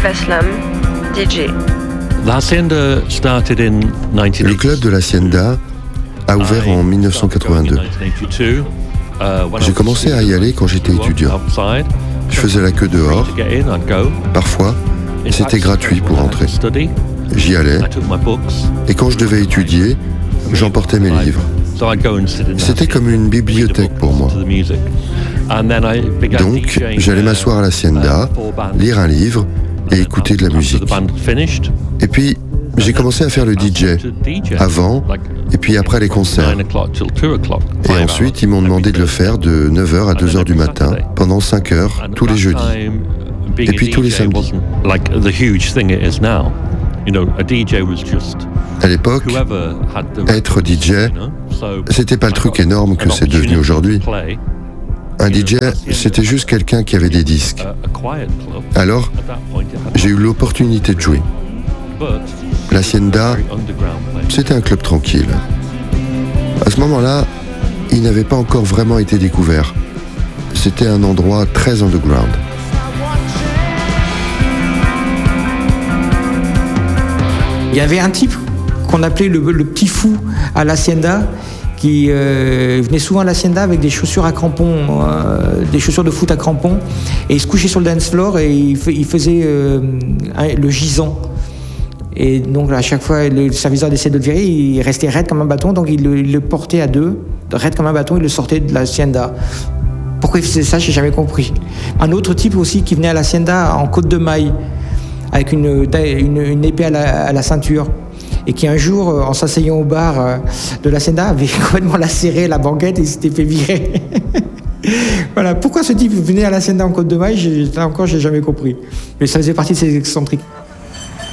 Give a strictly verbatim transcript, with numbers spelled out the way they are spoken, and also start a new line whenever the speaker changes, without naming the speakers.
Aslam, D J.
Le club de l'Hacienda a ouvert en dix-neuf cent quatre-vingt-deux. J'ai commencé à y aller quand j'étais étudiant. Je faisais la queue dehors. Parfois, c'était gratuit pour entrer. J'y allais. Et quand je devais étudier, j'emportais mes livres. C'était comme une bibliothèque pour moi. Donc, j'allais m'asseoir à l'Hacienda, lire un livre et écouter de la musique. Et puis, j'ai commencé à faire le D J, avant et puis après les concerts. Et ensuite, ils m'ont demandé de le faire de neuf heures à deux heures du matin, pendant cinq heures, tous les jeudis. Et puis tous les samedis. À l'époque, être D J, c'était pas le truc énorme que c'est devenu aujourd'hui. Un D J, c'était juste quelqu'un qui avait des disques. Alors, j'ai eu l'opportunité de jouer. L'Hacienda, c'était un club tranquille. À ce moment-là, il n'avait pas encore vraiment été découvert. C'était un endroit très underground.
Il y avait un type qu'on appelait le, le petit fou à l'Hacienda, qui euh, venait souvent à l'Hacienda avec des chaussures à crampons, euh, des chaussures de foot à crampons, et il se couchait sur le dance floor et il, f- il faisait euh, un, le gisant. Et donc à chaque fois, le serviceur essayait de le virer, il restait raide comme un bâton, donc il le, il le portait à deux, raide comme un bâton, il le sortait de l'Hacienda. Pourquoi il faisait ça, j'ai jamais compris. Un autre type aussi qui venait à l'Hacienda en côte de maille, avec une, une, une épée à la, à la ceinture, et qui un jour, en s'asseyant au bar de l'Hacienda, avait complètement lacéré la banquette et il s'était fait virer. Voilà, pourquoi ce type venait à l'Hacienda en côte de maille, j'ai, là encore, j'ai jamais compris. Mais ça faisait partie de ces excentriques.